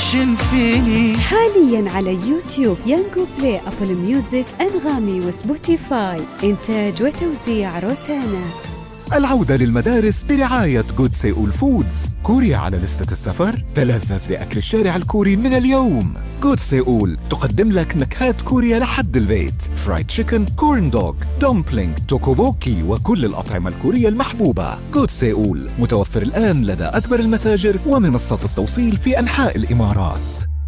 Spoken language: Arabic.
عايشين فيه. حاليا على يوتيوب، يانجو بلاي، أبل ميوزك، أنغامي وسبوتيفاي. إنتاج وتوزيع روتانا. العودة للمدارس برعاية جود سيول فودز. كوريا على لستة السفر؟ تلذذ بأكل الشارع الكوري من اليوم. جود سيول تقدم لك نكهات كوريا لحد البيت: فرايد تشيكن، كورن دوغ، دومبلينج، توكوبوكي وكل الأطعمة الكورية المحبوبة. جود سيول متوفر الآن لدى أكبر المتاجر ومنصات التوصيل في أنحاء الإمارات.